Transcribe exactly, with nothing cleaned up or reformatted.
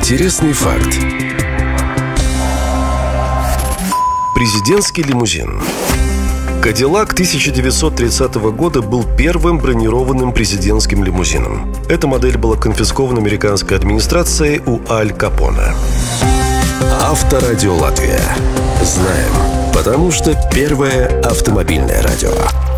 Интересный факт. Президентский лимузин. Кадиллак тысяча девятьсот тридцатого года был первым бронированным президентским лимузином. Эта модель была конфискована американской администрацией у Аль Капоне. Авторадио Латвия. Знаем, потому что первое автомобильное радио.